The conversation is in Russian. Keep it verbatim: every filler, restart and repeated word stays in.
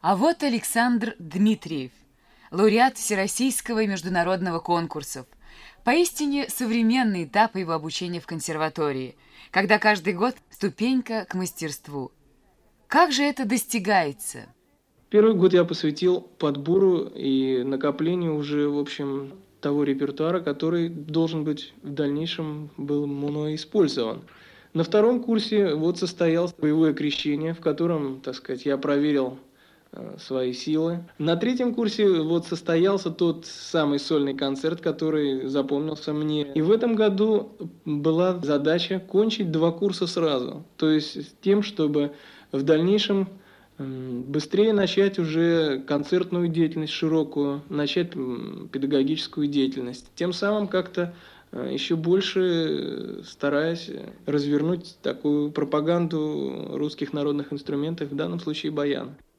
А вот Александр Дмитриев, лауреат всероссийского и международного конкурсов. Поистине современный этап его обучения в консерватории, когда каждый год ступенька к мастерству. Как же это достигается? Первый год я посвятил подбору и накоплению уже, в общем, того репертуара, который должен быть в дальнейшем был мной использован. На втором курсе вот состоялось боевое крещение, в котором, так сказать, я проверил э, свои силы. На третьем курсе вот состоялся тот самый сольный концерт, который запомнился мне. И в этом году была задача кончить два курса сразу. То есть тем, чтобы в дальнейшем быстрее начать уже концертную деятельность широкую, начать педагогическую деятельность. Тем самым как-то еще больше стараясь развернуть такую пропаганду русских народных инструментов, в данном случае баяна.